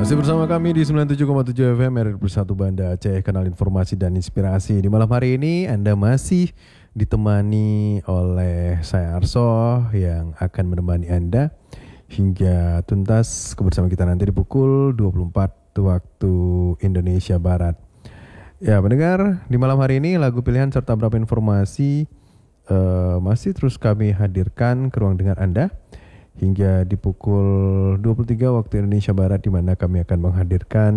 Masih bersama kami di 97,7 FM RRI Bersatu Banda Aceh, kanal informasi dan inspirasi. Di malam hari ini Anda masih ditemani oleh saya Arso yang akan menemani Anda hingga tuntas kebersamaan kita nanti di pukul 24 waktu Indonesia Barat. Ya, pendengar, di malam hari ini lagu pilihan serta beberapa informasi masih terus kami hadirkan ke ruang dengar Anda hingga di pukul 23 waktu Indonesia Barat, di mana kami akan menghadirkan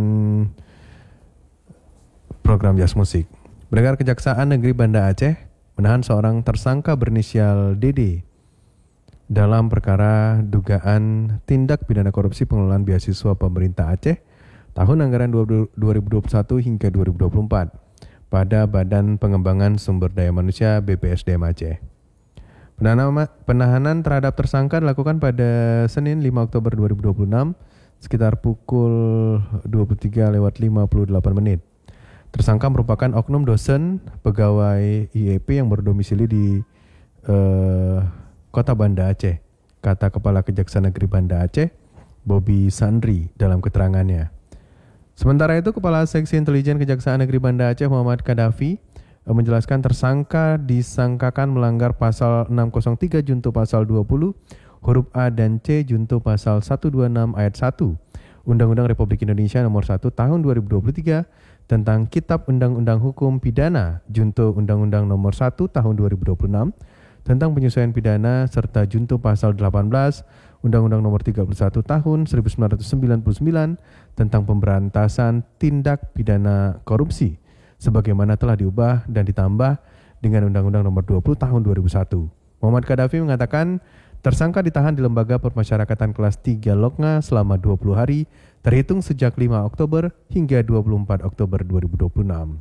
program Jazz Musik. Pendengar, Kejaksaan Negeri Banda Aceh menahan seorang tersangka berinisial DD dalam perkara dugaan tindak pidana korupsi pengelolaan beasiswa pemerintah Aceh tahun anggaran 2021 hingga 2024 pada Badan Pengembangan Sumber Daya Manusia BPSDM Aceh. Penahanan terhadap tersangka dilakukan pada Senin 5 Oktober 2026 sekitar pukul 23:58 menit. Tersangka merupakan oknum dosen pegawai IEP yang berdomisili di Kota Banda Aceh, kata Kepala Kejaksaan Negeri Banda Aceh, Bobby Sandri dalam keterangannya. Sementara itu, Kepala Seksi Intelijen Kejaksaan Negeri Banda Aceh, Muhammad Kadafi, menjelaskan tersangka disangkakan melanggar pasal 603 junto pasal 20 huruf A dan C junto pasal 126 ayat 1 Undang-Undang Republik Indonesia nomor 1 tahun 2023 tentang Kitab Undang-Undang Hukum Pidana junto Undang-Undang nomor 1 tahun 2026 tentang penyesuaian pidana serta junto pasal 18 Undang-Undang nomor 31 tahun 1999 tentang pemberantasan tindak pidana korupsi, sebagaimana telah diubah dan ditambah dengan Undang-Undang Nomor 20 Tahun 2001. Muhammad Kadafi mengatakan tersangka ditahan di Lembaga Permasyarakatan Kelas 3 Loknga selama 20 hari terhitung sejak 5 Oktober hingga 24 Oktober 2026.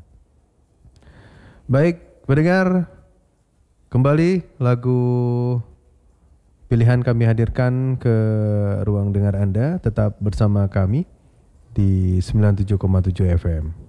Baik, pendengar, kembali lagu pilihan kami hadirkan ke ruang dengar Anda. Tetap bersama kami di 97,7 FM.